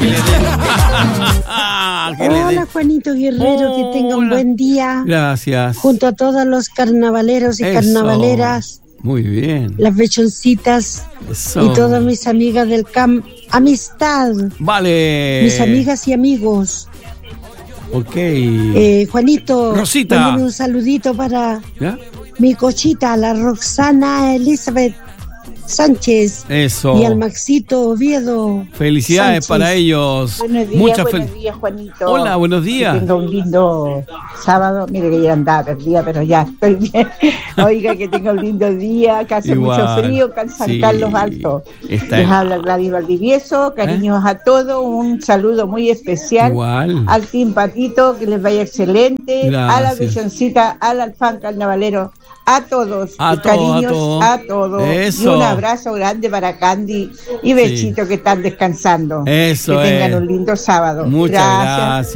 Hola, Juanito Guerrero, que tenga un buen día. Gracias. Junto a todos los carnavaleros y carnavaleras. Muy bien. Las bechoncitas. Eso. Y todas mis amigas del camp. Amistad. Vale. Mis amigas y amigos. Ok. Juanito. Rosita. Mándame un saludito para mi cochita, la Roxana Elizabeth Sánchez. Eso. Y al Maxito Oviedo. Felicidades Sánchez. Para ellos. Buenos días, Juanito. Hola, buenos días. Que tenga un lindo sábado. Mire que ya andaba perdida, pero ya estoy bien. Oiga, que tenga un lindo día, que hace mucho frío, acá en San Carlos Alto. Les habla Gladys Valdivieso, cariños a todos, un saludo muy especial. Igual. Al Team Patito, que les vaya excelente. Gracias. A la Belloncita, al Alfán Carnavalero. A todos, cariños a todos. Eso. Y un abrazo grande para Candy y Bechito que están descansando. Eso que tengan un lindo sábado. Muchas gracias.